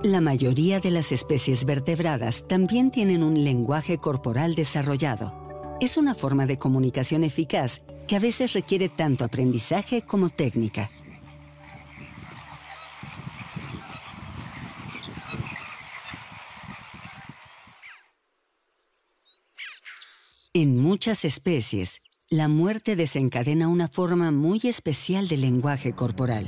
La mayoría de las especies vertebradas también tienen un lenguaje corporal desarrollado. Es una forma de comunicación eficaz que a veces requiere tanto aprendizaje como técnica. En muchas especies, la muerte desencadena una forma muy especial de lenguaje corporal.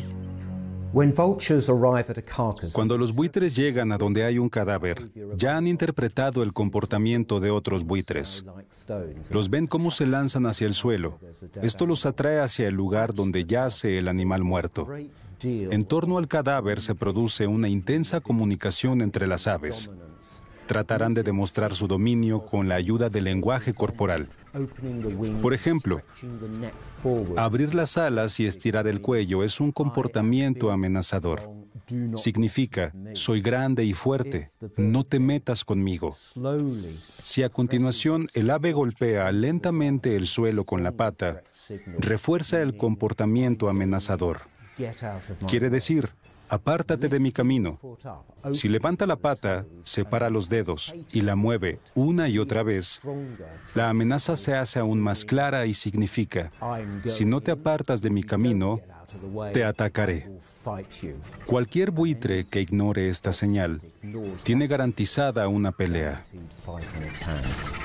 Cuando los buitres llegan a donde hay un cadáver, ya han interpretado el comportamiento de otros buitres. Los ven cómo se lanzan hacia el suelo. Esto los atrae hacia el lugar donde yace el animal muerto. En torno al cadáver se produce una intensa comunicación entre las aves. Tratarán de demostrar su dominio con la ayuda del lenguaje corporal. Por ejemplo, abrir las alas y estirar el cuello es un comportamiento amenazador. Significa, soy grande y fuerte, no te metas conmigo. Si a continuación el ave golpea lentamente el suelo con la pata, refuerza el comportamiento amenazador. Quiere decir, apártate de mi camino. Si levanta la pata, separa los dedos y la mueve una y otra vez, la amenaza se hace aún más clara y significa, si no te apartas de mi camino, te atacaré. Cualquier buitre que ignore esta señal tiene garantizada una pelea.